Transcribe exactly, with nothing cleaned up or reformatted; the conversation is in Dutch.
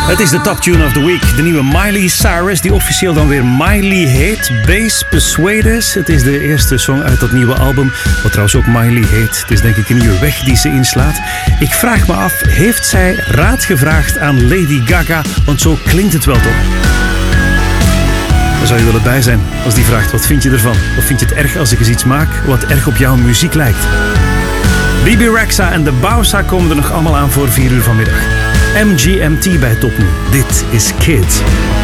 Het is de top tune of the week. De nieuwe Miley Cyrus, die officieel dan weer Miley heet. Bass Persuaders. Het is de eerste song uit dat nieuwe album, wat trouwens ook Miley heet. Het is denk ik een nieuwe weg die ze inslaat. Ik vraag me af, heeft zij raad gevraagd aan Lady Gaga? Want zo klinkt het wel toch? Daar zou je willen bij zijn als die vraagt, wat vind je ervan? Of vind je het erg als ik eens iets maak wat erg op jouw muziek lijkt? Bebe Rexha en de Bausa komen er nog allemaal aan voor vier uur vanmiddag. M G M T bij Top Nu. Dit is Kids.